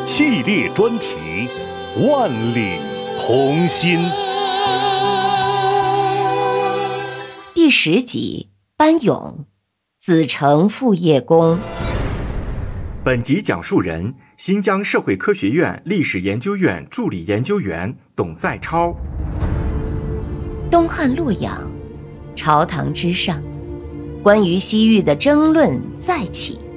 系列专题《万里同心》 第10集班勇，子承父业功。 本集讲述人：新疆社会科学院历史研究院助理研究员董赛超。 东汉洛阳，朝堂之上，关于西域的争论再起。